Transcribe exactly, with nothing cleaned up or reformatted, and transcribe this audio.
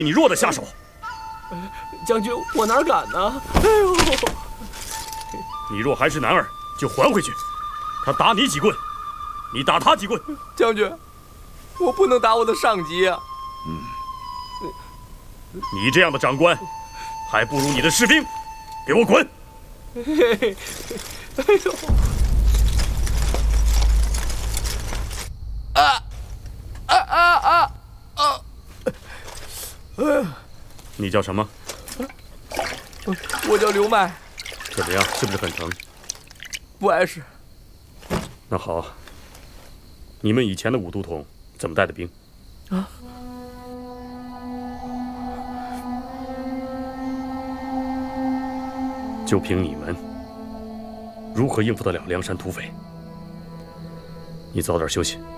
你弱的下手。 将军，我哪敢呢？哎呦！ 你若还是男儿，就还回去。他打你几棍，你打他几棍。 将军，我不能打我的上级啊。 嗯，你这样的长官，还不如你的士兵。给我滚！ 嘿嘿，哎呦！啊啊啊啊啊！哎呀！ 你叫什么？ 我叫刘迈。 怎么样？是不是很疼？ 不碍事。 那好，你们以前的武都统怎么带的兵？啊？就凭你们，如何应付得了梁山土匪？你早点休息。